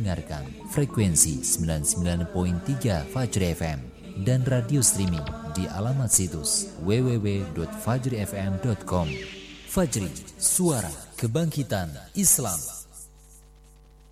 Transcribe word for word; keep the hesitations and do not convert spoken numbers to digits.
mendengarkan frekuensi sembilan puluh sembilan koma tiga Fajri F M dan radio streaming di alamat situs w w w titik fajri f m titik com. Fajri, suara kebangkitan Islam.